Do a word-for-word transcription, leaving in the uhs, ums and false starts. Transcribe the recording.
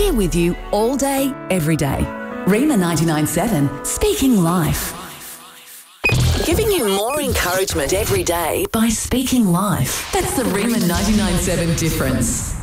Here with you all day, every day. Rima ninety-nine point seven, Speaking Life. Giving you more encouragement every day by speaking life. That's the Rima ninety-nine point seven difference.